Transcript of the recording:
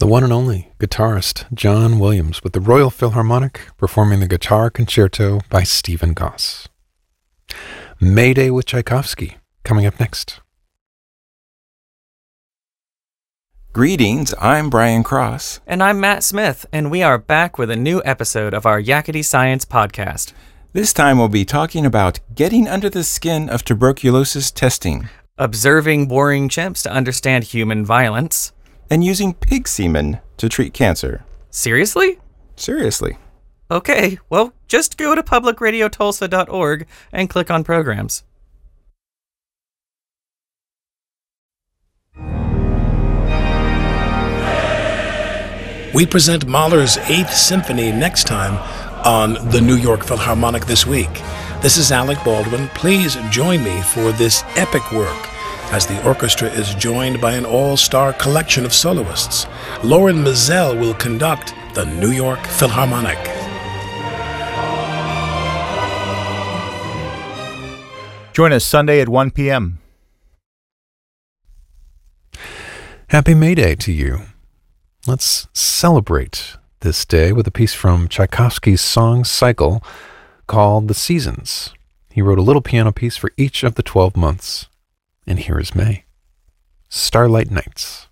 The one and only guitarist John Williams with the Royal Philharmonic performing the Guitar Concerto by Stephen Goss. Mayday with Tchaikovsky coming up next. Greetings, I'm Brian Cross. And I'm Matt Smith, and we are back with a new episode of our Yakety Science podcast. This time we'll be talking about getting under the skin of tuberculosis testing, observing boring chimps to understand human violence, and using pig semen to treat cancer. Seriously? Seriously. Okay, well, just go to publicradiotulsa.org and click on programs. We present Mahler's 8th Symphony next time on the New York Philharmonic This Week. This is Alec Baldwin. Please join me for this epic work as the orchestra is joined by an all-star collection of soloists. Lauren Mizell will conduct the New York Philharmonic. Join us Sunday at 1 p.m. Happy May Day to you. Let's celebrate this day with a piece from Tchaikovsky's song cycle called The Seasons. He wrote a little piano piece for each of the 12 months. And here is May. Starlight Nights.